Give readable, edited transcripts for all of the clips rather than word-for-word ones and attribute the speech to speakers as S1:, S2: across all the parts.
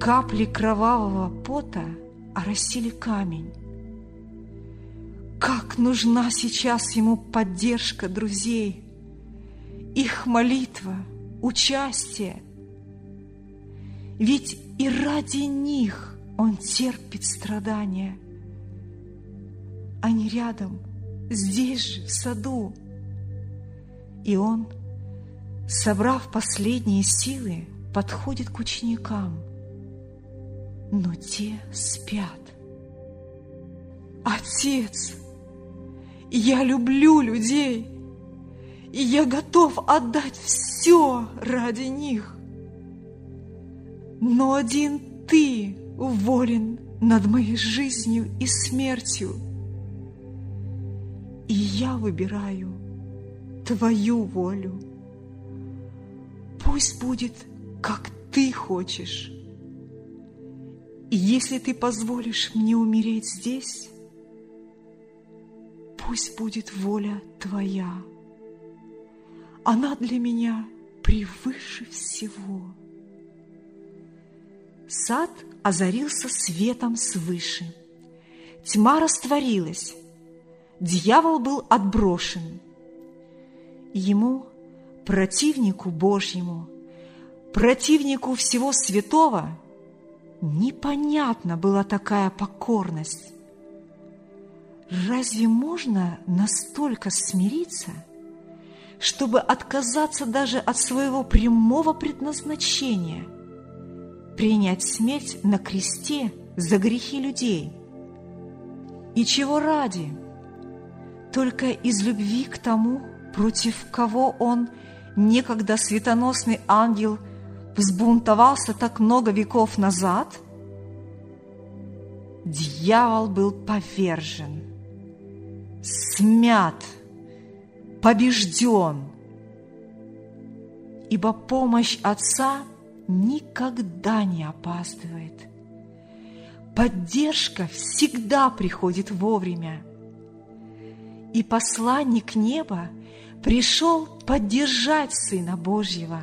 S1: Капли кровавого пота оросили камень. Как нужна сейчас ему поддержка друзей, их молитва, участие. Ведь и ради них он терпит страдания. Они рядом, здесь же, в саду. И он, собрав последние силы, подходит к ученикам. Но те спят. Отец, я люблю людей, и я готов отдать все ради них. Но один Ты волен над моей жизнью и смертью. И я выбираю Твою волю. Пусть будет, как Ты хочешь. И если Ты позволишь мне умереть здесь, пусть будет воля Твоя. Она для меня превыше всего. Сад озарился светом свыше. Тьма растворилась. Дьявол был отброшен. Ему, противнику Божьему, противнику всего святого, непонятна была такая покорность. Разве можно настолько смириться, чтобы отказаться даже от своего прямого предназначения, принять смерть на кресте за грехи людей? И чего ради? Только из любви к тому, против кого он, некогда светоносный ангел, взбунтовался так много веков назад? Дьявол был повержен, смят, побежден, ибо помощь Отца никогда не опаздывает. Поддержка всегда приходит вовремя. И посланник неба пришел поддержать Сына Божьего.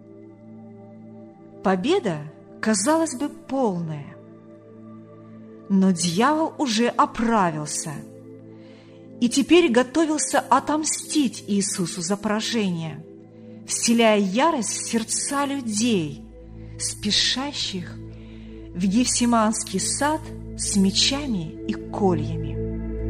S1: Победа, казалось бы, полная. Но дьявол уже оправился и теперь готовился отомстить Иисусу за поражение, вселяя ярость в сердца людей, спешащих в Гефсиманский сад с мечами и кольями.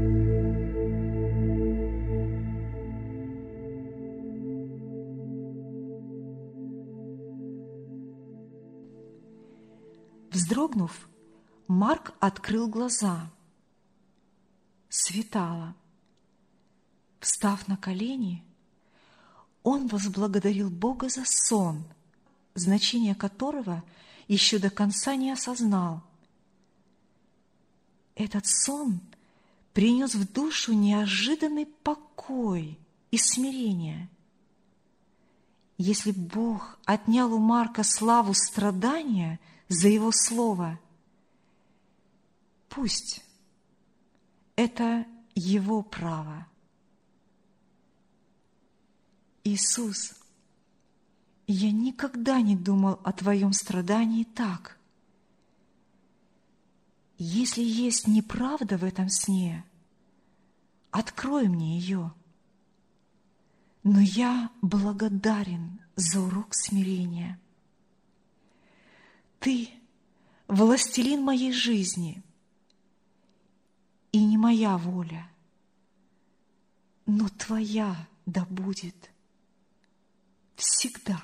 S1: Вздрогнув, Марк открыл глаза. Светало. Встав на колени, он возблагодарил Бога за сон, значение которого еще до конца не осознал. Этот сон принес в душу неожиданный покой и смирение. Если Бог отнял у Марка славу страдания за его слово, пусть это его право. Иисус, я никогда не думал о Твоем страдании так. Если есть неправда в этом сне, открой мне ее. Но я благодарен за урок смирения. Ты – властелин моей жизни, и не моя воля, но Твоя да будет всегда.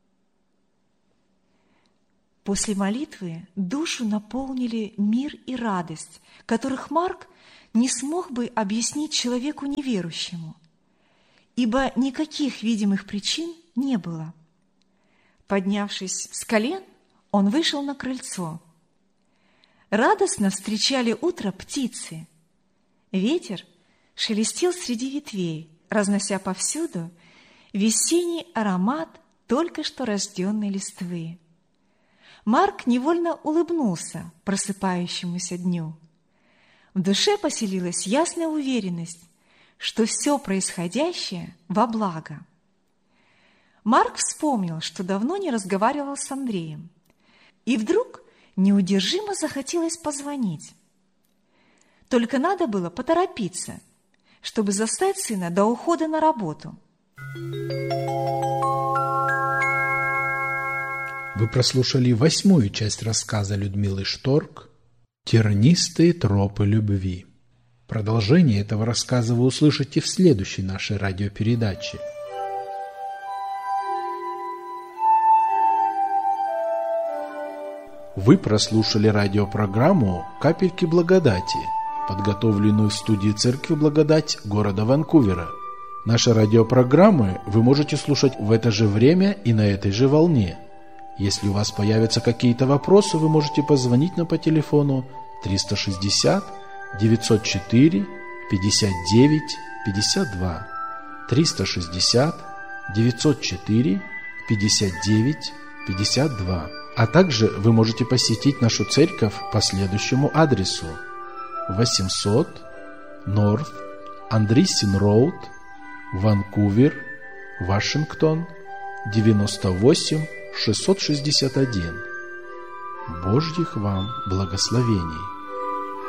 S1: После молитвы душу наполнили мир и радость, которых Марк не смог бы объяснить человеку неверующему, ибо никаких видимых причин не было. Поднявшись с колен, он вышел на крыльцо. Радостно встречали утро птицы. Ветер шелестел среди ветвей, разнося повсюду весенний аромат только что рожденной листвы. Марк невольно улыбнулся просыпающемуся дню. В душе поселилась ясная уверенность, что все происходящее во благо. Марк вспомнил, что давно не разговаривал с Андреем, и вдруг неудержимо захотелось позвонить. Только надо было поторопиться, чтобы застать сына до ухода на работу.
S2: Вы прослушали 8-ю часть рассказа Людмилы Шторк «Тернистые тропы любви». Продолжение этого рассказа вы услышите в следующей нашей радиопередаче. Вы прослушали радиопрограмму «Капельки благодати», подготовленную в студии Церкви Благодать города Ванкувера. Наши радиопрограммы вы можете слушать в это же время и на этой же волне. Если у вас появятся какие-то вопросы, вы можете позвонить нам по телефону 360 904 59 52 360 904 59 52. А также вы можете посетить нашу церковь по следующему адресу: 800 North Andreessen Road, Ванкувер, Вашингтон, 98661. Божьих вам благословений!